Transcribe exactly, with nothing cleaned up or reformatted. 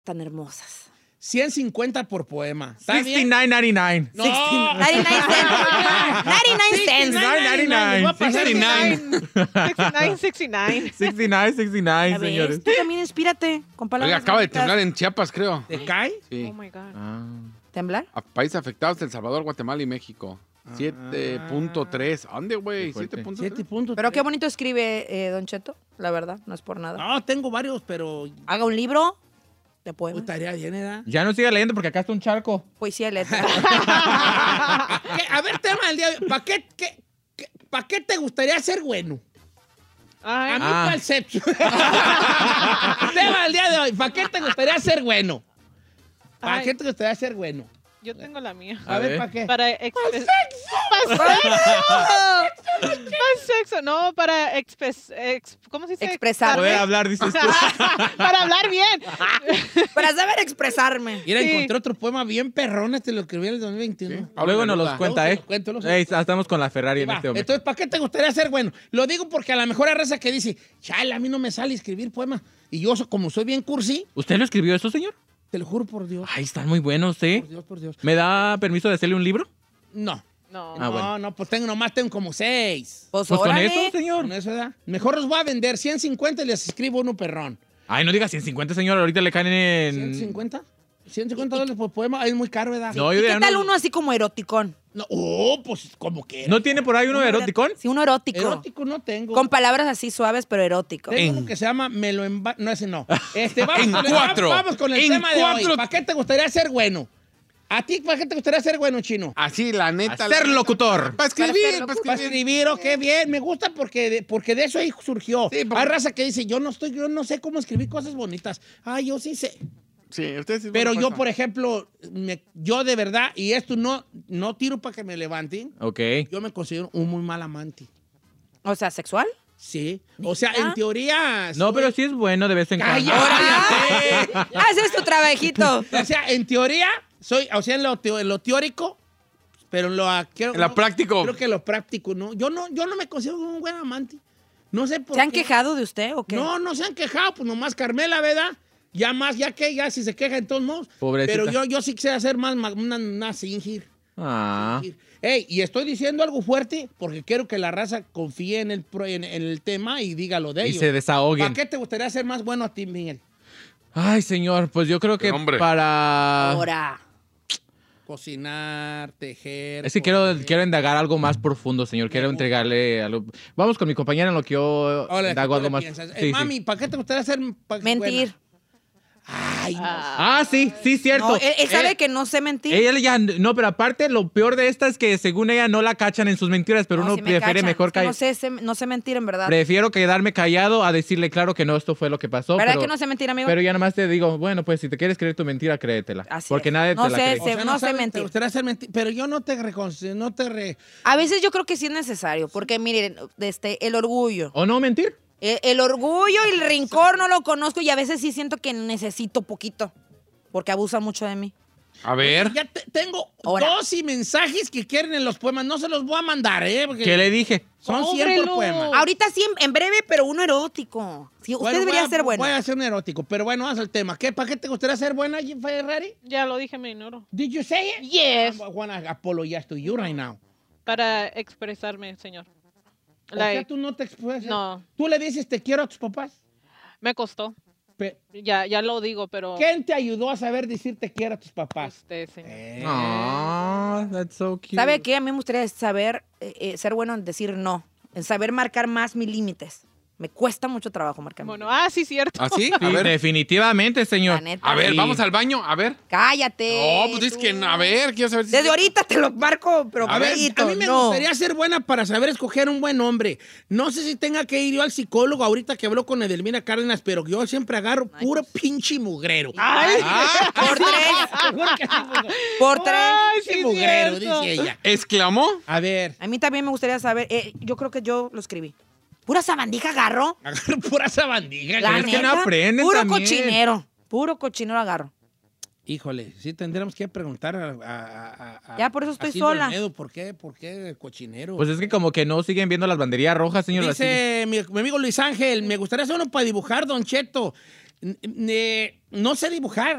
tan hermosas. ciento cincuenta por poema. ¿Está sesenta y nueve noventa y nueve. No. noventa y nueve cents. noventa y nueve. sesenta y nueve. sesenta y nueve, sesenta y nueve. sesenta y nueve, sesenta y nueve, Ya ves, señores. tú también inspírate con palabras Oiga, acaba de bonitas. temblar en Chiapas, creo. ¿Te cae? Sí. Oh, my God. Ah. ¿Temblar? A países afectados: El Salvador, Guatemala y México. siete punto tres. ¿Dónde, güey? Qué fuerte. siete punto siete tres. puntos. Pero qué bonito escribe eh, Don Cheto, la verdad, no es por nada. No, tengo varios, pero... Haga un libro de poemas. Estaría bien, ¿verdad? Ya no siga leyendo porque acá está un charco. Poesía de letra. ¿Qué? A ver, tema del día. ¿Para qué, qué, qué- pa' qué te gustaría ser bueno? Ay, A mí ah. para el sexo. Tema del día de hoy. ¿Para qué te gustaría ser bueno? ¿Para Ay. qué te gustaría ser bueno? Yo tengo la mía. A, A ver, ver. ¿para qué? Para expresar. ¡Para sexo! ¡Para sexo! No, para expres... ex- ¿Cómo se dice? Expresar. Para- Poder hablar, dices tú. Para hablar bien. Para saber expresarme. Mira, Sí. encontré otro poema bien perrón. Este lo escribí en el dos mil veintiuno. Pablo Luego nos Neruda. los cuenta, Luego ¿eh? se los cuento, luego se Ey, los cuento. estamos con la Ferrari en Va, este momento. entonces, ¿para qué te gustaría ser bueno? Lo digo porque a lo mejor hay raza que dice, chale, a mí no me sale escribir poemas. Y yo, so- como soy bien cursi, ¿Usted lo escribió eso, señor? te lo juro por Dios. Ay, están muy buenos, ¿eh? Por Dios, por Dios. ¿Me da permiso de hacerle un libro? No. Ah, No. no, bueno. no, pues tengo, nomás tengo como seis. Pues, Pues con órale. eso, señor. Con eso, ¿verdad? Mejor los voy a vender ciento cincuenta y les escribo uno perrón. Ay, no diga ciento cincuenta, señor. Ahorita le caen en... ¿ciento cincuenta? ciento cincuenta dólares por poema. Es muy caro, ¿verdad? No, ¿Y yo qué diría tal unos- uno así como eroticón? No, oh, pues como que. ¿No tiene por ahí uno eroticón? Sí, uno erótico. Erótico no tengo. Con palabras así suaves, pero erótico. Tengo En- uno que se llama Me lo emba... No, ese no. Este, vamos, En con el, cuatro. vamos con el En tema de cuatro. hoy. ¿Para qué te gustaría ser bueno? ¿A ti para qué te gustaría ser bueno, Chino? Así, la neta. A la ser neta. locutor. Para escribir, Para ser para locutor. Para escribir. escribir, oh, qué bien. Me gusta porque de, porque de eso ahí surgió. Sí, porque- Hay raza que dice, yo no estoy, yo no sé cómo escribir cosas bonitas. Ay, yo sí sé. Sí, ustedes sí. Pero bueno, yo, pasa. por ejemplo, me- yo de verdad, y esto no, no tiro para que me levanten, Ok. yo me considero un muy mal amante. O sea, ¿sexual? Sí. O sea, ¿Neta? en teoría... No, soy- pero sí es bueno de vez en cuando. ¡Cállate! Haces tu trabajito. O sea, en teoría, soy, o sea, en lo, teo- en lo teórico, pero en lo, ah, creo, En lo no, práctico. Creo que en lo práctico, no. Yo no, yo no me considero un buen amante. No sé por ¿Se han qué. quejado de usted o qué? No, no se han quejado, pues nomás Carmela, ¿verdad? Ya más, ya que, ya si se queja en todos modos. Pobrecita. Pero yo, yo sí quisiera hacer más, más una, una singir. Ah. Ey, y estoy diciendo algo fuerte porque quiero que la raza confíe en el, pro- en, en el tema y diga lo de Y ellos. se desahoguen. ¿Para qué te gustaría ser más bueno a ti, Miguel? Ay, señor, pues yo creo que Qué hombre. para... Ahora. Cocinar, tejer. Es que quiero, coser. quiero indagar algo más profundo, señor. Quiero entregarle algo. Vamos con mi compañera en lo que yo Hola, indago ¿tú algo qué más. piensas? Eh, Sí, sí. mami, ¿para qué te gustaría ser pa- Mentir. buena? Ay, no. Ah, sí, sí, cierto. No, él, él sabe Eh, que no sé mentir. Ella ya, no, pero aparte, lo peor de esta es que según ella no la cachan en sus mentiras, pero No, uno sí me prefiere cachan. mejor Es que callar. no sé, sé- no sé mentir, en verdad. Prefiero quedarme callado a decirle claro que no, esto fue lo que pasó. ¿Verdad pero, que no sé mentir, amigo? Pero ya nomás te digo, bueno, pues si te quieres creer tu mentira, créetela. Así porque es. nadie No te la sé, cree. se- no sé sabes, mentir. Te gustaría ser mentir, pero yo no te reconozco, no te re... A veces yo creo que sí es necesario, porque miren, este, el orgullo. ¿O no mentir? El, el orgullo y el rencor no lo conozco y a veces sí siento que necesito poquito, porque abusan mucho de mí. A ver. Ya te- tengo Ahora. dos y mensajes que quieren en los poemas. No se los voy a mandar, ¿eh? Porque ¿Qué le dije? son cien por ¡Ábrelo! poema. Ahorita sí, en, en breve, pero uno erótico. Sí, usted Bueno, debería voy a- ser bueno. Voy a hacer un erótico, pero bueno, vamos al tema. ¿Qué, ¿Para qué te gustaría ser buena, Ferrari? Ya lo dije, me ignoro. Did you say it? Yes. I wanna apologize to you right now. Para expresarme, señor. O sea, tú no te expresas. No. ¿Tú le dices te quiero a tus papás? Me costó. Pe- Ya, ya lo digo, pero... ¿Quién te ayudó a saber decir te quiero a tus papás? Usted, señor. Eh. Ah, that's so cute. ¿Sabe qué? A mí me gustaría saber, eh, eh, ser bueno en decir no, en saber marcar más mis límites. Me cuesta mucho trabajo marcar mis Bueno, ah, sí, cierto. ¿Así? Sí, A ver. definitivamente, límites. señor. La neta. A ver, Sí. vamos al baño. A ver. Cállate. No, pues es tú. que, a ver, quiero saber si... Desde ahorita te lo marco, pero A ver, clarito, a mí me no. gustaría ser buena para saber escoger un buen hombre. No sé si tenga que ir yo al psicólogo ahorita que habló con Edelmira Cárdenas, pero yo siempre agarro puro pinche mugrero. Ay, Ah, por tres, seguro que sí, mugrero. por tres. Ay, Pinche sí, mugrero, cierto. dice ella. ¿Exclamó? A ver, A mí también me gustaría saber, eh, yo creo que yo lo escribí. ¿Pura sabandija agarro? agarro pura sabandija. La es que no neta, aprenden puro también. cochinero, puro cochinero agarro. Híjole, sí tendremos que preguntar a... a- a- a- Ya, por eso estoy a Silvio sola. Olmedo, ¿por qué? ¿Por qué el cochinero? Pues es que como que no siguen viendo las banderías rojas, señor. Dice mi, mi amigo Luis Ángel, me gustaría ser uno para dibujar, Don Cheto. N- n- No sé dibujar.